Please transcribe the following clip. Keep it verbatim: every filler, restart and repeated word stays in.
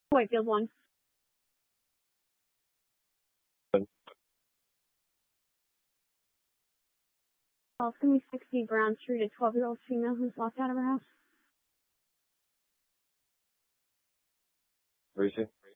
Whitefield one. Well, it's going to be sixty Brown Street, a twelve-year-old female who's locked out of her house. Where is she?